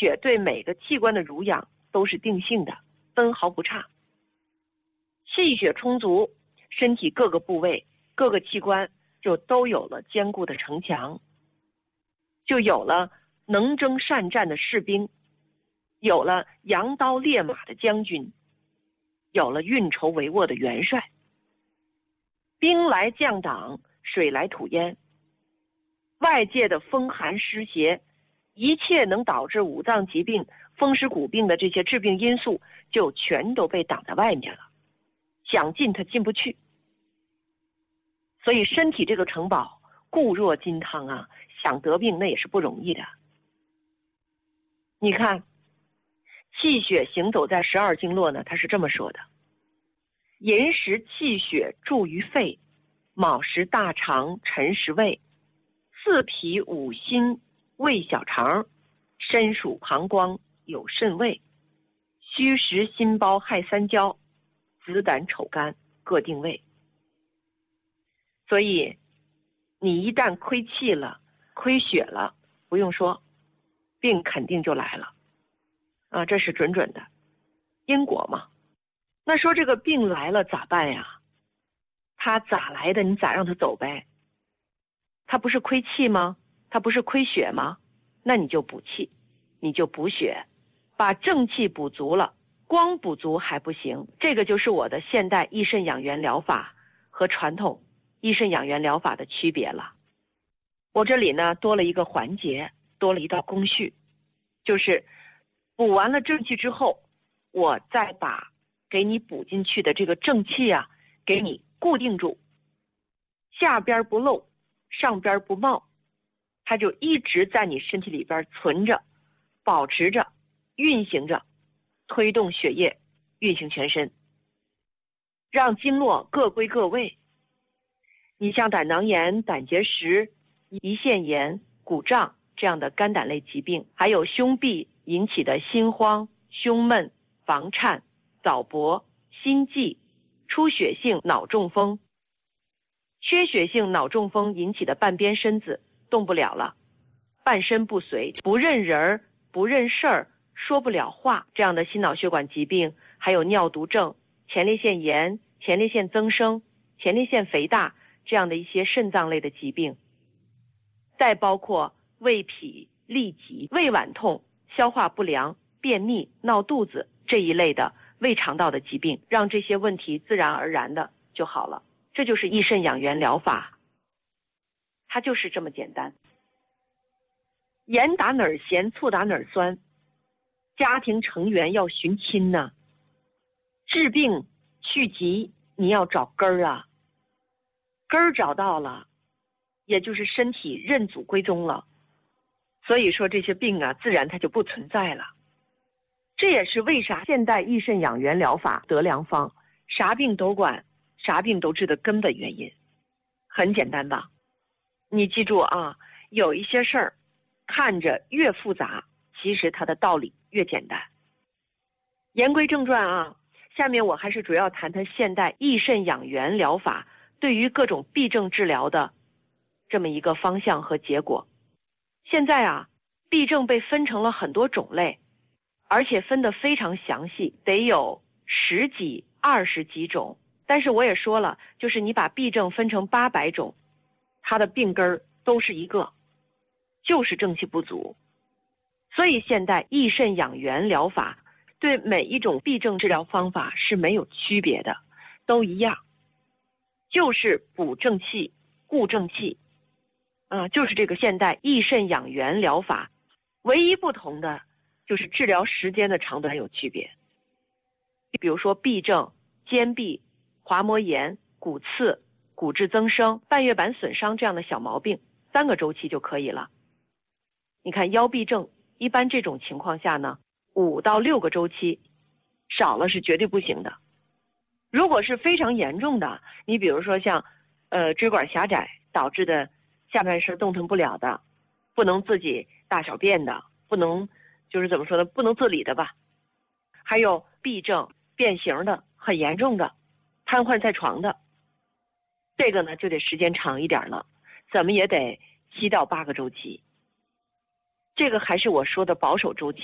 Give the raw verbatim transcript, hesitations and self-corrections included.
血对每个器官的濡养都是定性的，分毫不差。气血充足，身体各个部位、各个器官就都有了坚固的城墙，就有了能征善战的士兵，有了扬刀烈马的将军，有了运筹帷幄的元帅。兵来将挡，水来土淹，外界的风寒湿邪，一切能导致五脏疾病、风湿骨病的这些致病因素就全都被挡在外面了，想进它进不去。所以身体这个城堡固若金汤啊，想得病那也是不容易的。你看气血行走在十二经络呢，它是这么说的：寅时气血注于肺，卯时大肠辰时胃，四脾五心胃小肠，申属膀胱有肾胃，戌时心包亥三焦，子胆丑肝各定位。所以你一旦亏气了、亏血了，不用说，病肯定就来了啊，这是准准的因果嘛。那说这个病来了咋办呀？他咋来的你咋让他走呗？他不是亏气吗？他不是亏血吗？那你就补气，你就补血，把正气补足了。光补足还不行，这个就是我的现代益肾养元疗法和传统益肾养元疗法的区别了。我这里呢多了一个环节，多了一道工序，就是补完了正气之后，我再把给你补进去的这个正气啊给你固定住，下边不漏，上边不冒，它就一直在你身体里边存着，保持着，运行着，推动血液运行全身，让经络各归各位。你像胆囊炎、胆结石、胰腺炎、骨胀这样的肝胆类疾病，还有胸痹引起的心慌、胸闷、房颤、早搏、心悸、出血性脑中风、缺血性脑中风引起的半边身子动不了了，半身不遂，不认人不认事儿，说不了话，这样的心脑血管疾病，还有尿毒症、前列腺炎、前列腺增生、前列腺肥大这样的一些肾脏类的疾病，再包括胃痞、痢疾、胃脘痛、消化不良、便秘、闹肚子这一类的胃肠道的疾病，让这些问题自然而然的就好了。这就是益肾养元疗法，它就是这么简单。盐打哪儿咸，醋打哪儿酸，家庭成员要寻亲呐、啊。治病去疾，你要找根儿啊，根儿找到了，也就是身体认祖归宗了。所以说这些病啊，自然它就不存在了。这也是为啥现代益肾养元疗法得良方，啥病都管，啥病都治的根本原因。很简单吧？你记住啊，有一些事儿看着越复杂，其实它的道理越简单。言归正传啊，下面我还是主要谈谈现代益肾养元疗法对于各种痹症治疗的这么一个方向和结果。现在啊，痹症被分成了很多种类，而且分得非常详细，得有十几、二十几种。但是我也说了，就是你把痹症分成八百种，它的病根儿都是一个，就是正气不足。所以现代益肾养元疗法对每一种痹症治疗方法是没有区别的，都一样，就是补正气、固正气，啊，就是这个现代益肾养元疗法，唯一不同的就是治疗时间的长短有区别。比如说痹症、肩痹、滑膜炎、骨刺、骨质增生、半月板损伤这样的小毛病，三个周期就可以了。你看腰痹症，一般这种情况下呢，五到六个周期，少了是绝对不行的。如果是非常严重的，你比如说像呃椎管狭窄导致的下半身动弹不了的，不能自己大小便的，不能就是怎么说呢，不能自理的吧，还有痹症变形的很严重的，瘫痪在床的，这个呢就得时间长一点了，怎么也得七到八个周期。这个还是我说的保守周期。